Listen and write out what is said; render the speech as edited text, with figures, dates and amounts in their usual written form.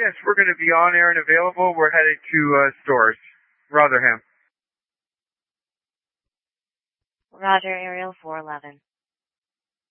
Yes, we're going to be on air and available. We're headed to Stores, Rotherham. Roger, Ariel 411.